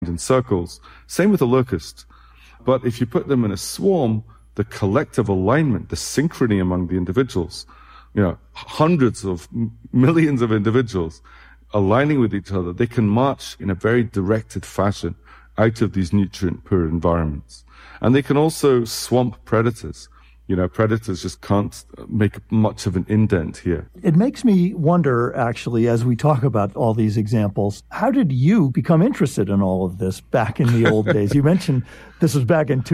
in circles. Same with a locust. But if you put them in a swarm, the collective alignment, the synchrony among the individuals, hundreds of millions of individuals aligning with each other, they can march in a very directed fashion out of these nutrient-poor environments. And they can also swamp predators. Predators just can't make much of an indent here. It makes me wonder, actually, as we talk about all these examples, how did you become interested in all of this back in the old days? You mentioned this was back in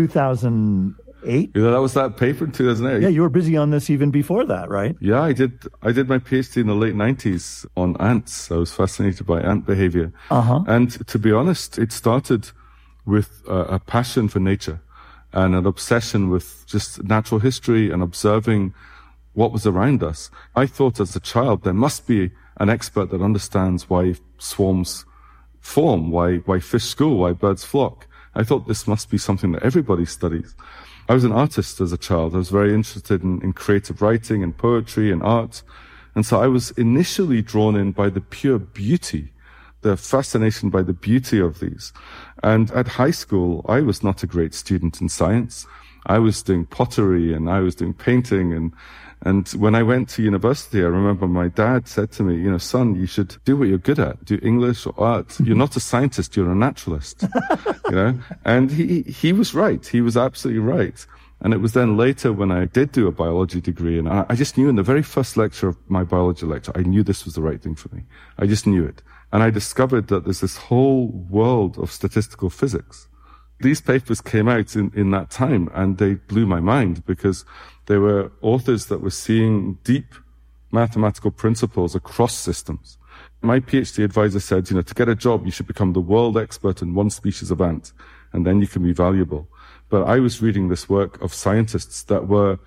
2008. That was that paper in 2008. Yeah, you were busy on this even before that, right? Yeah, I did my PhD in the late 90s on ants. I was fascinated by ant behavior. And to be honest, it started with a passion for nature and an obsession with just natural history and observing what was around us. I thought as a child there must be an expert that understands why swarms form, why fish school, why birds flock. I thought this must be something that everybody studies. I was an artist as a child. I was very interested in creative writing and poetry and art. And so I was initially drawn in by the pure beauty, the fascination by the beauty of these. And at high school, I was not a great student in science. I was doing pottery and I was doing painting. And when I went to university, I remember my dad said to me, son, you should do what you're good at. Do English or art. You're not a scientist, you're a naturalist. And he was right. He was absolutely right. And it was then later when I did do a biology degree, and I just knew in the very first lecture of my biology lecture, I knew this was the right thing for me. I just knew it. And I discovered that there's this whole world of statistical physics. These papers came out in that time, and they blew my mind because they were authors that were seeing deep mathematical principles across systems. My PhD advisor said, to get a job, you should become the world expert in one species of ant, and then you can be valuable. But I was reading this work of scientists that were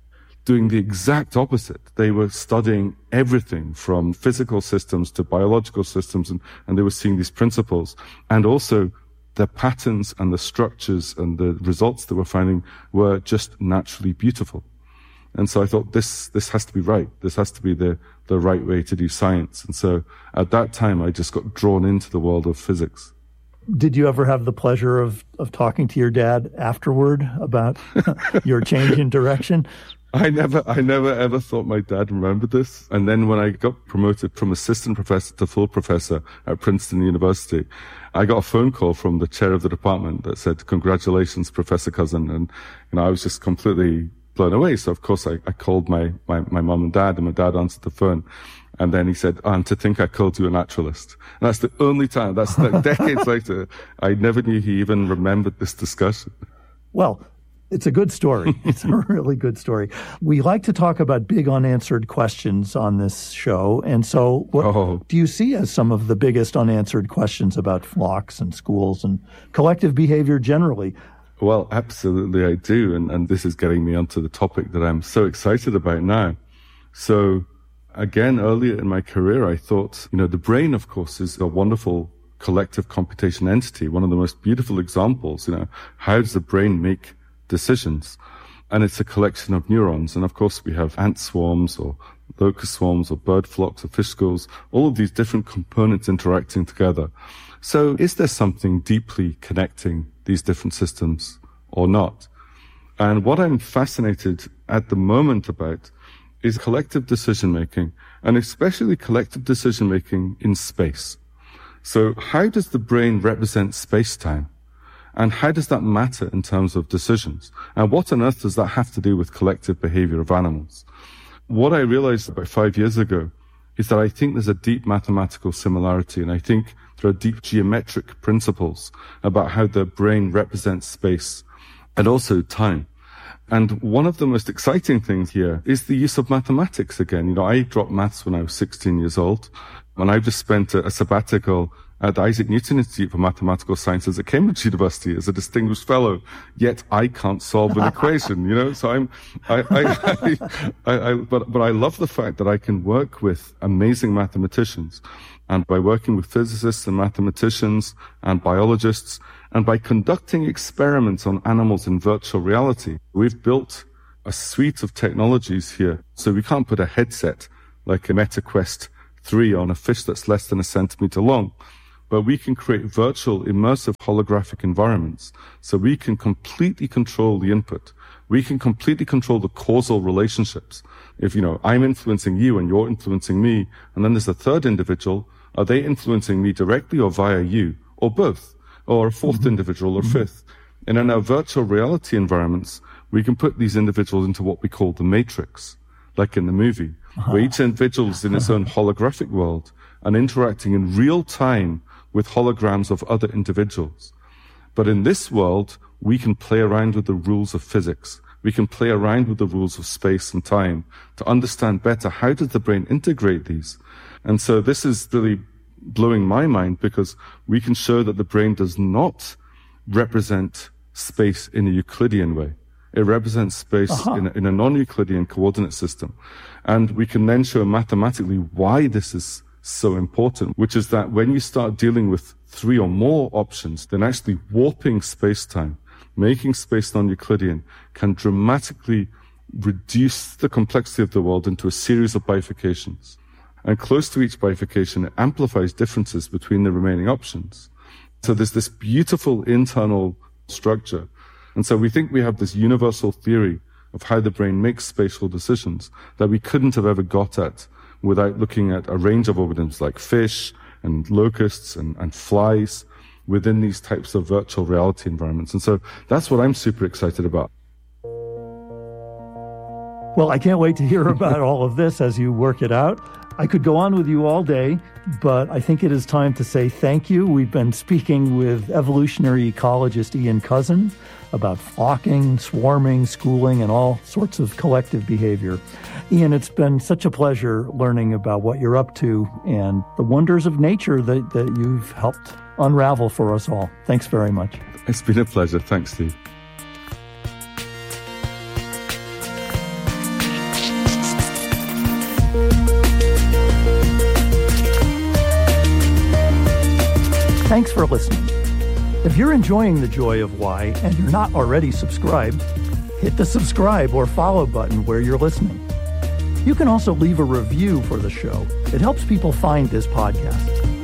doing the exact opposite. They were studying everything from physical systems to biological systems, and they were seeing these principles. And also the patterns and the structures and the results that we're finding were just naturally beautiful. And so I thought, this has to be right. This has to be the right way to do science. And so at that time, I just got drawn into the world of physics. Did you ever have the pleasure of talking to your dad afterward about your change in direction? I never ever thought my dad remembered this. And then when I got promoted from assistant professor to full professor at Princeton University, I got a phone call from the chair of the department that said, "Congratulations, Professor Cousin." And, I was just completely blown away. So of course I called my mom and dad, and my dad answered the phone. And then he said, "And to think I called you a naturalist." And that's the only time, that's like decades later, I never knew he even remembered this discussion. Well, it's a good story. It's a really good story. We like to talk about big unanswered questions on this show. And so what do you see as some of the biggest unanswered questions about flocks and schools and collective behavior generally? Well, absolutely I do. And this is getting me onto the topic that I'm so excited about now. So again, earlier in my career, I thought, the brain, of course, is a wonderful collective computation entity. One of the most beautiful examples, how does the brain make decisions? And it's a collection of neurons. And of course, we have ant swarms or locust swarms or bird flocks or fish schools, all of these different components interacting together. So is there something deeply connecting these different systems or not? And what I'm fascinated at the moment about is collective decision-making, and especially collective decision-making in space. So how does the brain represent space-time? And how does that matter in terms of decisions? And what on earth does that have to do with collective behavior of animals? What I realized about 5 years ago is that I think there's a deep mathematical similarity, and I think there are deep geometric principles about how the brain represents space and also time. And one of the most exciting things here is the use of mathematics again. I dropped maths when I was 16 years old, and I've just spent a sabbatical at the Isaac Newton Institute for Mathematical Sciences at Cambridge University as a distinguished fellow, yet I can't solve an equation, so but I love the fact that I can work with amazing mathematicians, and by working with physicists and mathematicians and biologists, and by conducting experiments on animals in virtual reality, we've built a suite of technologies here. So we can't put a headset like a MetaQuest 3 on a fish that's less than a centimeter long. where we can create virtual, immersive, holographic environments. So we can completely control the input. We can completely control the causal relationships. If, I'm influencing you and you're influencing me, and then there's a third individual, are they influencing me directly or via you, or both, or a fourth individual or fifth? And in our virtual reality environments, we can put these individuals into what we call the matrix, like in the movie, where each individual is in its own holographic world and interacting in real time with holograms of other individuals. But in this world, we can play around with the rules of physics. We can play around with the rules of space and time to understand better how does the brain integrate these. And so this is really blowing my mind, because we can show that the brain does not represent space in a Euclidean way. It represents space in a non-Euclidean coordinate system. And we can then show mathematically why this is so important, which is that when you start dealing with 3 or more options, then actually warping space-time, making space non-Euclidean, can dramatically reduce the complexity of the world into a series of bifurcations. And close to each bifurcation, it amplifies differences between the remaining options. So there's this beautiful internal structure. And so we think we have this universal theory of how the brain makes spatial decisions that we couldn't have ever got at without looking at a range of organisms like fish and locusts and flies within these types of virtual reality environments. And so that's what I'm super excited about. Well, I can't wait to hear about all of this as you work it out. I could go on with you all day, but I think it is time to say thank you. We've been speaking with evolutionary ecologist Ian Cousin about flocking, swarming, schooling, and all sorts of collective behavior. Ian, it's been such a pleasure learning about what you're up to and the wonders of nature that you've helped unravel for us all. Thanks very much. It's been a pleasure. Thanks, Steve. Thanks for listening. If you're enjoying The Joy of Why and you're not already subscribed, hit the subscribe or follow button where you're listening. You can also leave a review for the show. It helps people find this podcast.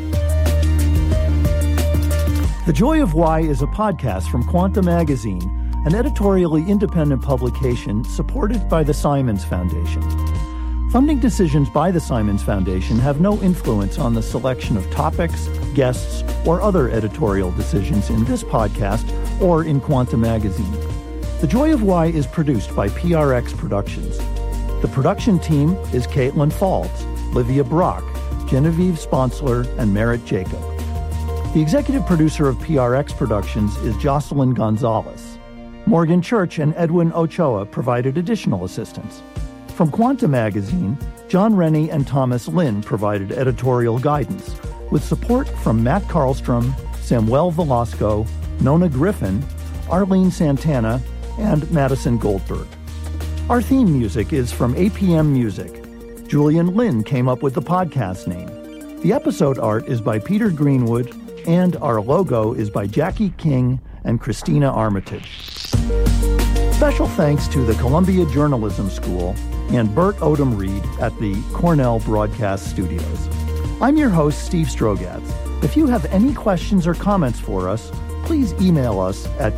The Joy of Why is a podcast from Quanta Magazine, an editorially independent publication supported by the Simons Foundation. Funding decisions by the Simons Foundation have no influence on the selection of topics, guests, or other editorial decisions in this podcast or in Quanta Magazine. The Joy of Why is produced by PRX Productions. The production team is Caitlin Falls, Livia Brock, Genevieve Sponsler, and Merritt Jacob. The executive producer of PRX Productions is Jocelyn Gonzalez. Morgan Church and Edwin Ochoa provided additional assistance. From Quanta Magazine, John Rennie and Thomas Lynn provided editorial guidance, with support from Matt Karlstrom, Samuel Velasco, Nona Griffin, Arlene Santana, and Madison Goldberg. Our theme music is from APM Music. Julian Lin came up with the podcast name. The episode art is by Peter Greenwood, and our logo is by Jackie King and Christina Armitage. Special thanks to the Columbia Journalism School and Bert Odom Reed at the Cornell Broadcast Studios. I'm your host, Steve Strogatz. If you have any questions or comments for us, please email us at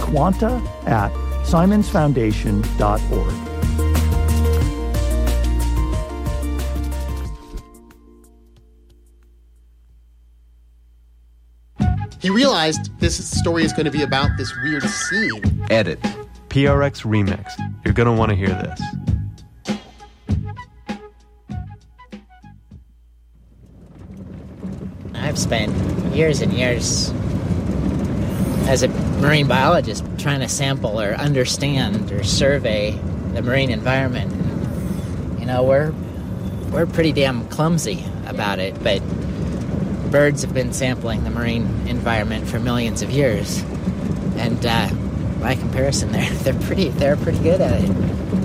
quanta@simonsfoundation.org. He realized this story is going to be about this weird scene. Edit. PRX Remix. You're going to want to hear this. I've spent years and years as a marine biologist trying to sample or understand or survey the marine environment. You know, we're pretty damn clumsy about it, but birds have been sampling the marine environment for millions of years, and by comparison, they're pretty good at it.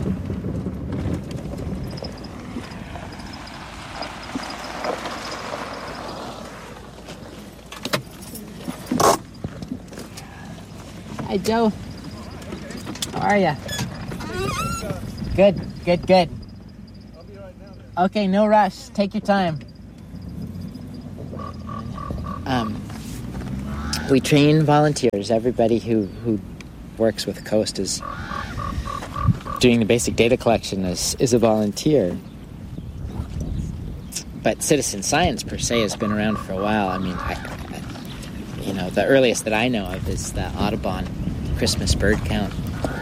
Hi, Joe. How are you? Good. I'll be right now. Okay, no rush. Take your time. We train volunteers. Everybody who works with Coast is doing the basic data collection is a volunteer. But citizen science per se has been around for a while. I mean, the earliest that I know of is the Audubon Christmas bird count.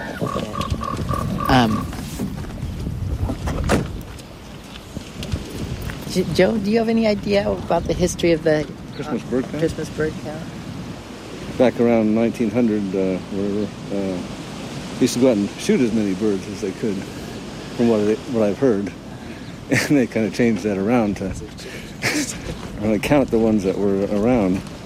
Joe, do you have any idea about the history of the Christmas bird count? Christmas bird count? Back around 1900, we used to go out and shoot as many birds as they could, from what I've heard. And they kind of changed that around to only count the ones that were around.